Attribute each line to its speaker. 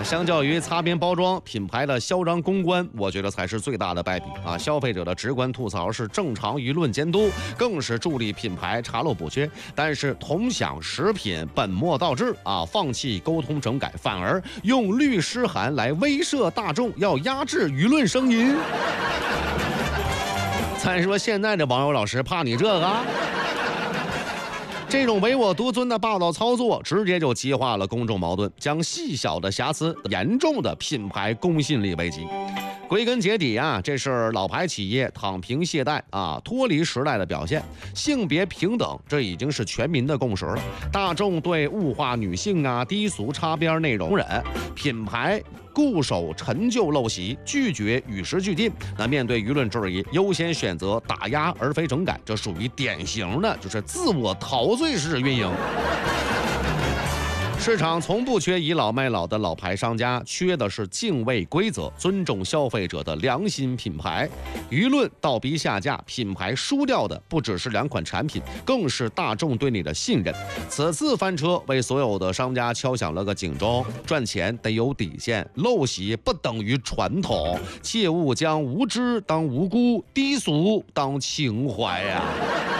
Speaker 1: 相较于擦边包装，品牌的嚣张公关，我觉得才是最大的败笔啊！消费者的直观吐槽是正常舆论监督，更是助力品牌查漏补缺。但是同享食品本末倒置啊，放弃沟通整改，反而用律师函来威慑大众，要压制舆论声音。再说现在的网友老师怕你这个？这种唯我独尊的霸道操作，直接就激化了公众矛盾，将细小的瑕疵严重的品牌公信力危机。归根结底啊，这是老牌企业躺平懈怠啊，脱离时代的表现。性别平等，这已经是全民的共识了。大众对物化女性啊、低俗插边内容忍，品牌固守陈旧陋习，拒绝与时俱进。那面对舆论质疑，优先选择打压而非整改，这属于典型的就是自我陶醉式运营。市场从不缺倚老卖老的老牌商家，缺的是敬畏规则、尊重消费者的良心品牌。舆论倒逼下架，品牌输掉的不只是两款产品，更是大众对你的信任。此次翻车，为所有的商家敲响了个警钟：赚钱得有底线，陋习不等于传统，切勿将无知当无辜，低俗当情怀呀。